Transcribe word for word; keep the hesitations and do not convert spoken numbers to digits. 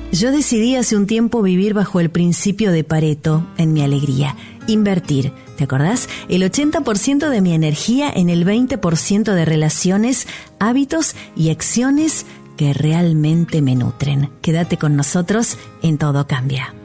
Yo decidí hace un tiempo vivir bajo el principio de Pareto en mi alegría. Invertir, ¿te acordás? El ochenta por ciento de mi energía en el veinte por ciento de relaciones, hábitos y acciones que realmente me nutren. Quédate con nosotros en Todo Cambia.